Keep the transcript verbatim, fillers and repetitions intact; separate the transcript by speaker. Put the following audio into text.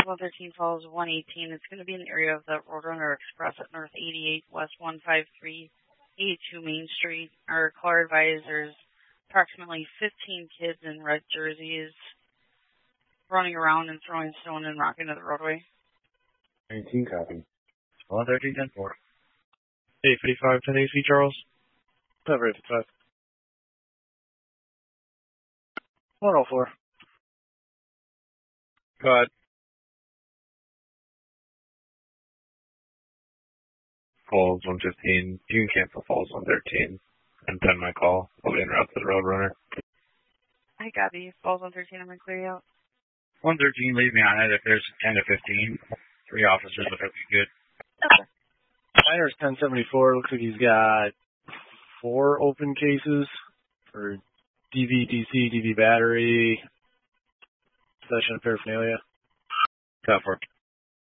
Speaker 1: one thirteen Falls one eighteen. It's going to be in the area of the Roadrunner Express at North eighty-eight West one fifty-three eighty-two Main Street. Our caller advised there's approximately fifteen kids in red jerseys running around and throwing stone and rock into the roadway.
Speaker 2: nineteen copy.
Speaker 3: one thirteen ten four.
Speaker 4: eight fifty-five ten A C, Charles.
Speaker 5: Cover eight fifty-five.
Speaker 3: one oh four.
Speaker 4: Go ahead. Falls one fifteen. You can cancel Falls one thirteen and send my call. I'll be en route to the Roadrunner.
Speaker 1: I got you. Falls one thirteen, I'm going to clear you out.
Speaker 3: one thirteen, leave me on it. If there's ten to fifteen, three officers would be good.
Speaker 1: Okay.
Speaker 5: Miner's ten seventy-four. Looks like he's got four open cases for D V, D C, D V battery, possession of paraphernalia.
Speaker 3: Tough work.